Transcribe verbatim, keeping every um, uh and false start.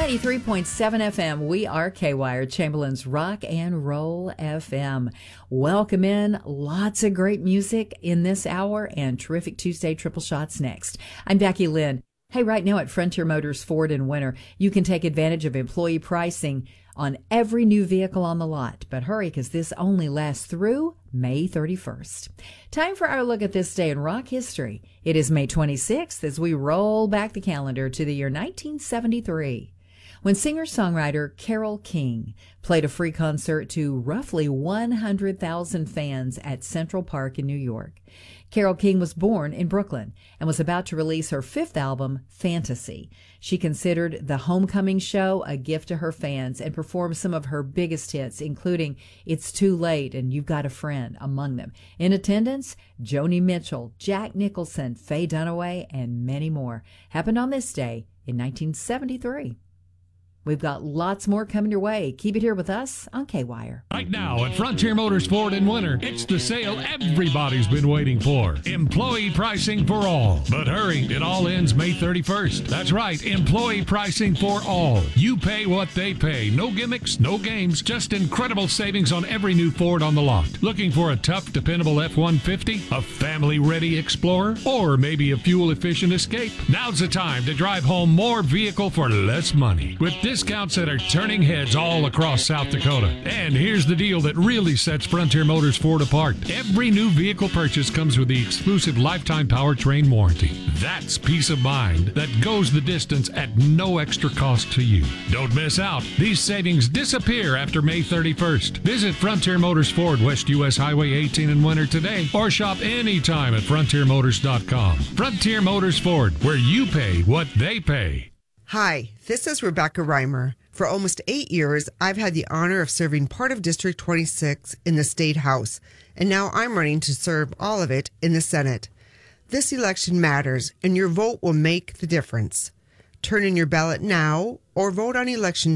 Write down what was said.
ninety-three point seven F M. We are K-Wire, Chamberlain's Rock and Roll F M. Welcome in. Lots of great music in this hour and terrific Tuesday triple shots next. I'm Becky Lynn. Hey, right now at Frontier Motors Ford in Winter, you can take advantage of employee pricing on every new vehicle on the lot. But hurry, because this only lasts through May thirty-first. Time for our look at this day in rock history. It is May twenty-sixth as we roll back the calendar to the year nineteen seventy-three. When singer-songwriter Carole King played a free concert to roughly one hundred thousand fans at Central Park in New York. Carole King was born in Brooklyn and was about to release her fifth album, Fantasy. She considered the homecoming show a gift to her fans and performed some of her biggest hits, including It's Too Late and You've Got a Friend among them. In attendance, Joni Mitchell, Jack Nicholson, Faye Dunaway, and many more. Happened on this day in nineteen seventy-three. We've got lots more coming your way. Keep it here with us on K-Wire. Right now at Frontier Motors Ford in Winter, it's the sale everybody's been waiting for. Employee pricing for all. But hurry, it all ends May thirty-first. That's right, employee pricing for all. You pay what they pay. No gimmicks, no games, just incredible savings on every new Ford on the lot. Looking for a tough, dependable F one fifty? A family-ready Explorer? Or maybe a fuel-efficient Escape? Now's the time to drive home more vehicle for less money. With discounts that are turning heads all across South Dakota. And here's the deal that really sets Frontier Motors Ford apart. Every new vehicle purchase comes with the exclusive lifetime powertrain warranty. That's peace of mind that goes the distance at no extra cost to you. Don't miss out. These savings disappear after May thirty-first. Visit Frontier Motors Ford, West U S Highway eighteen in Winter today, or shop anytime at frontier motors dot com. Frontier Motors Ford, where you pay what they pay. Hi, this is Rebecca Reimer. For almost eight years, I've had the honor of serving part of District twenty-six in the State House, and now I'm running to serve all of it in the Senate. This election matters, and your vote will make the difference. Turn in your ballot now or vote on Election